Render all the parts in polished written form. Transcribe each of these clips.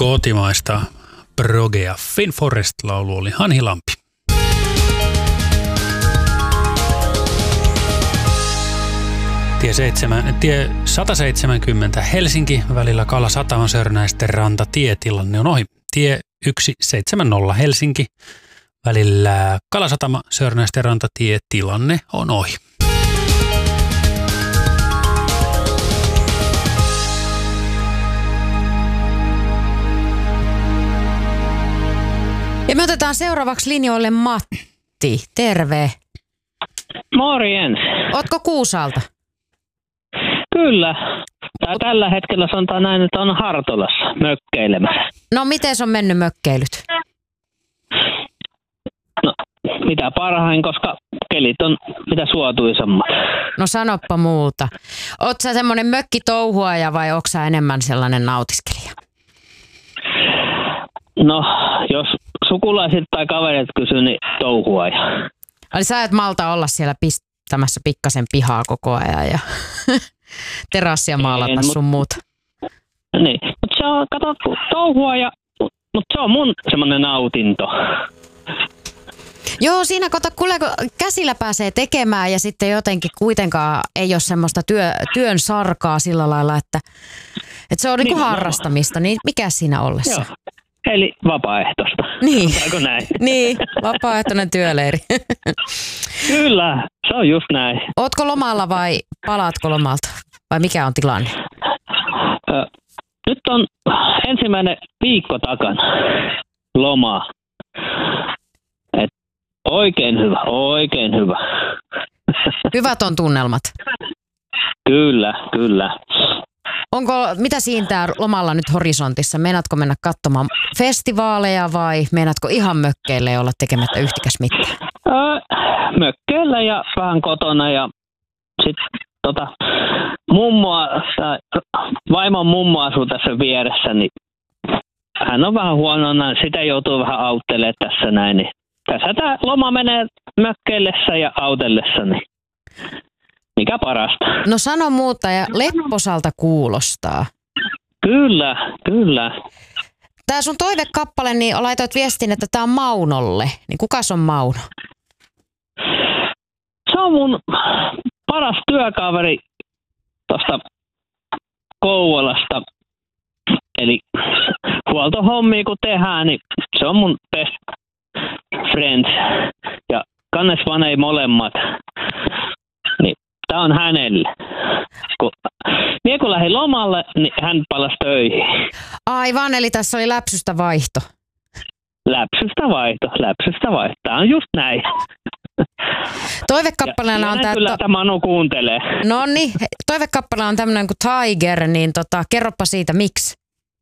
Kotimaista progea. Finforest-laulu oli Hanhi Lampi. Tie 170 Helsinki välillä Kalasataman Sörnäisten rantatie. Tilanne on ohi. Tie 170 Helsinki välillä Kalasatama Sörnäisten rantatie. Tilanne on ohi. Ja me otetaan seuraavaksi linjoille Matti. Terve. Morjens. Ootko Kuusalta? Kyllä. Tällä hetkellä sanotaan näin, että on Hartolassa mökkeilemässä. No miten on mennyt mökkeilyt? No mitä parhain, koska kelit on mitä suotuisammat. No sanoppa muuta. Oot sä semmonen mökkitouhuaja vai oot sä enemmän sellainen nautiskelija? No jos sukulaiset tai kaverit kysyy, niin touhuaja. Eli sä et malta olla siellä pistämässä pikkasen pihaa koko ajan ja terassia maalata sun muuta. Niin, mutta se on, kato, touhuaja, mutta se on mun semmoinen nautinto. Joo, siinä kun käsillä pääsee tekemään ja sitten jotenkin kuitenkaan ei ole semmoista työn sarkaa sillä lailla, että se on niinku harrastamista, niin mikä siinä ollessa? Joo, eli vapaaehtoista. Niin, näin? niin, vapaaehtoinen työleiri. Kyllä, se on just näin. Ootko lomalla vai palaatko lomalta? Vai mikä on tilanne? Nyt on ensimmäinen viikko takana lomaa. Oikein hyvä, oikein hyvä. Hyvät on tunnelmat. Kyllä. Mitä siinä tää lomalla nyt horisontissa? Meinaatko mennä katsomaan festivaaleja vai meinaatko ihan mökkeille ja olla tekemättä yhtikäs mitään? Mökkeillä ja vähän kotona ja sitten vaimon mummo asuu tässä vieressä, niin hän on vähän huonona, sitä joutuu vähän auttelemaan tässä näin. Niin tässä tämä loma menee mökkeillessä ja autellessa, niin mikä parasta. No sano muuta ja lepposalta kuulostaa. Kyllä. Tää sun toivekappale, niin laitoit viestin, että tää on Maunolle. Niin kukas on Mauno? Se on mun paras työkaveri tuosta Kouvolasta. Eli huoltohommia kun tehdään, niin se on mun best friends. Ja kannes vaan ei molemmat. Niin tää on hänelle. Kun lähdin lomalle, niin hän palasi töihin. Aivan, eli tässä oli läpsystä vaihto. Läpsystä vaihto. Tää on just näin. Toivekappaleena on tää... Kyllä, että Manu kuuntelee. Noniin, toivekappaleena on tämmönen kuin Tiger, niin kerropa siitä, miksi?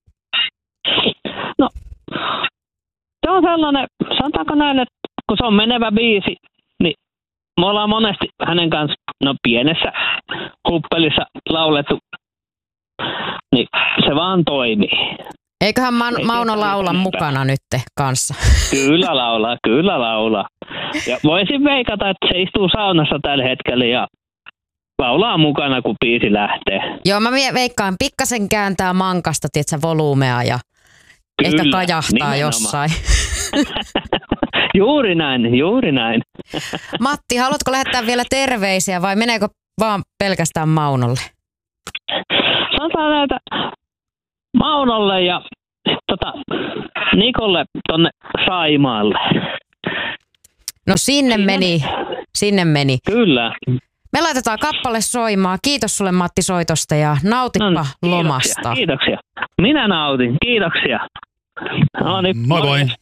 No, se on sellainen, sanotaanko näin, että kun se on menevä biisi, niin me ollaan monesti hänen kanssa, pienessä huppelissa laulettu, niin se vaan toimii. Eiköhän Mauno laula mukana nyt kanssa? Kyllä laulaa. Ja voisin veikata, että se istuu saunassa tällä hetkellä ja laulaa mukana, kun biisi lähtee. Joo, mä veikkaan, pikkasen kääntää mankasta, tietsä, volyymea ja kyllä, ehkä kajahtaa nimenomaan jossain. Juuri näin. Matti, haluatko lähettää vielä terveisiä vai meneekö vaan pelkästään Maunolle? Sanotaan näitä Maunolle ja Nikolle tonne Saimaalle. No sinne meni. Kyllä. Me laitetaan kappale soimaan. Kiitos sulle Matti soitosta ja nautippa lomasta. Kiitoksia. Minä nautin. Kiitoksia. Moi moi.